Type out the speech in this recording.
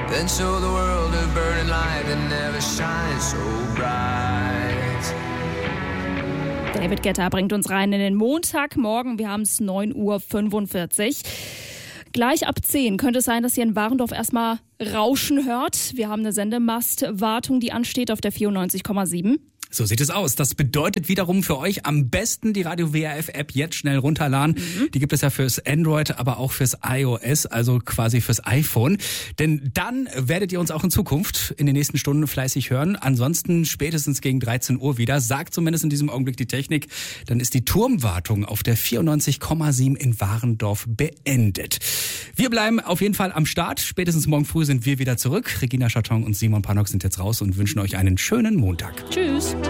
then show the world a burning light that never shines so bright. David Guetta bringt uns rein in den Montagmorgen. Wir haben es 9:45 Uhr. Gleich ab 10 könnte es sein, dass ihr in Warendorf erstmal Rauschen hört. Wir haben eine Sendemastwartung, die ansteht auf der 94,7. So sieht es aus. Das bedeutet wiederum für euch am besten die Radio WRF App jetzt schnell runterladen. Die gibt es ja fürs Android, aber auch fürs iOS, also quasi fürs iPhone. Denn dann werdet ihr uns auch in Zukunft in den nächsten Stunden fleißig hören. Ansonsten spätestens gegen 13 Uhr wieder, sagt zumindest in diesem Augenblick die Technik. Dann ist die Turmwartung auf der 94,7 in Warendorf beendet. Wir bleiben auf jeden Fall am Start. Spätestens morgen früh sind wir wieder zurück. Regina Chatton und Simon Pannock sind jetzt raus und wünschen euch einen schönen Montag. Tschüss.